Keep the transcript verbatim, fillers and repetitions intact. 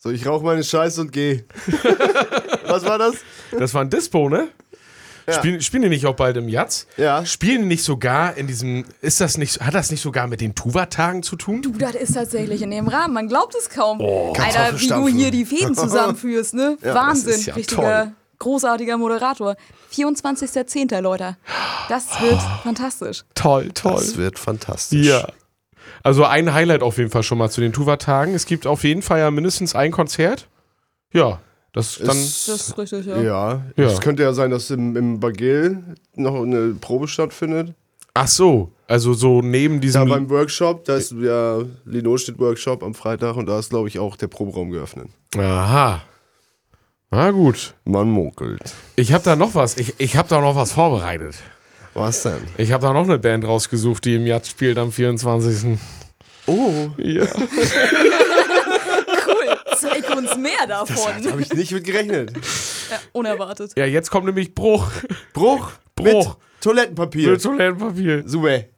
So, ich rauche meine Scheiße und geh. Was war das? Das war ein Dispo, ne? Ja. Spielen, spielen die nicht auch bald im Jatz? Ja. Spielen die nicht sogar in diesem, ist das nicht, hat das nicht sogar mit den Tuva-Tagen zu tun? Du, das ist tatsächlich in dem Rahmen, man glaubt es kaum. Oh, Alter, wie du Kartoffelstampfen. hier die Fäden zusammenführst, ne? Ja, Wahnsinn, das ist ja richtiger, toll. großartiger Moderator. vierundzwanzigster zehnter Leute. Das wird fantastisch. Toll, toll. Das wird fantastisch. Ja. Also ein Highlight auf jeden Fall schon mal zu den Tuva-Tagen. Es gibt auf jeden Fall ja mindestens ein Konzert. Ja, das dann... Ist, Das ist richtig, ja. ja. Ja. Es könnte ja sein, dass im, im Bagel noch eine Probe stattfindet. Ach so, also so neben Da diesem... beim Workshop, da ist ja Lino steht Workshop am Freitag und da ist, glaube ich, auch der Proberaum geöffnet. Aha. Na gut. Man munkelt. Ich habe da noch was. Ich, ich habe da noch was vorbereitet. Was denn? Ich habe da noch eine Band rausgesucht, die im Jazz spielt am vierundzwanzigsten Oh, Ja. Cool, zeig uns mehr davon. habe ich nicht mit gerechnet. Ja, unerwartet. Ja, jetzt kommt nämlich Bruch. Bruch, Bruch. mit Toilettenpapier. Mit Toilettenpapier. Super.